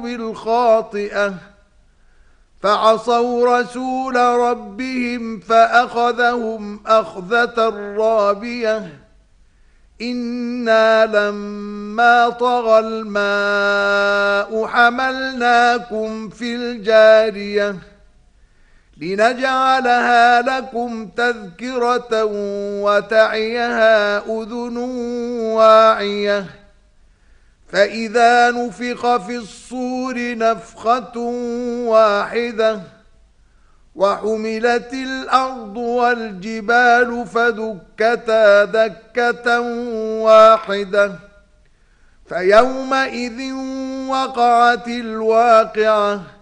بالخاطئة فعصوا رسول ربهم فأخذهم أخذة رابية إنا لما طغى الماء حملناكم في الجارية لنجعلها لكم تذكرة وتعيها أذن واعية فإذا نفخ في الصور نفخة واحدة وحملت الأرض والجبال فدكتا دكة واحدة فيومئذ وقعت الواقعة